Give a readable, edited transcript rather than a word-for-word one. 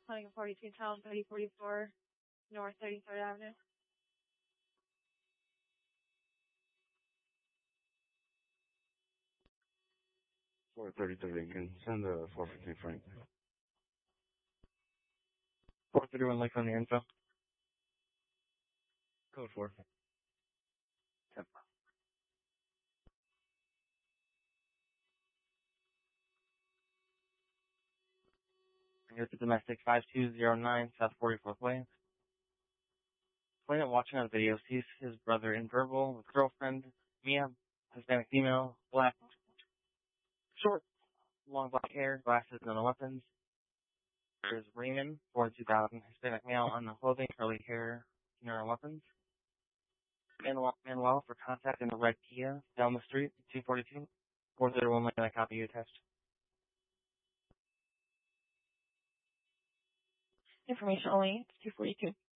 42 Town 3044 North 33rd Avenue. 433 Lincoln. Send the 415 Frank. 431 Lincoln, the info. Code 4. Yep. Here's the domestic 5209 South 44th Way. Claimant watching on video sees his brother in verbal with girlfriend, Mia, Hispanic female, black, short, long black hair, glasses, and no weapons. There's Raymond, born 2000, Hispanic male, unknown clothing, curly hair, no weapons. Manuel for contact in the red Kia down the street, 242. 431 Lincoln, I copy you attached. Information only, 242.